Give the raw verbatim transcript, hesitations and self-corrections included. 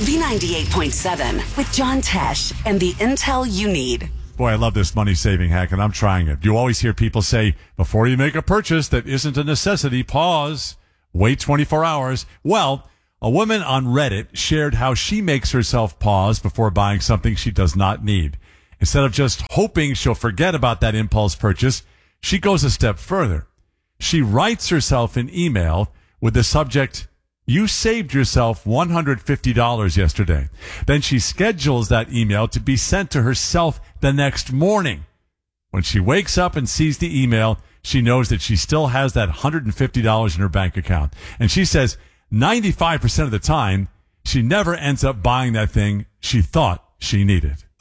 B ninety-eight point seven with John Tesh and the intel you need. Boy, I love this money-saving hack, and I'm trying it. You always hear people say, before you make a purchase that isn't a necessity, pause, wait twenty-four hours. Well, a woman on Reddit shared how she makes herself pause before buying something she does not need. Instead of just hoping she'll forget about that impulse purchase, she goes a step further. She writes herself an email with the subject, "You saved yourself one hundred fifty dollars yesterday." Then she schedules that email to be sent to herself the next morning. When she wakes up and sees the email, she knows that she still has that one hundred fifty dollars in her bank account. And she says ninety-five percent of the time, she never ends up buying that thing she thought she needed.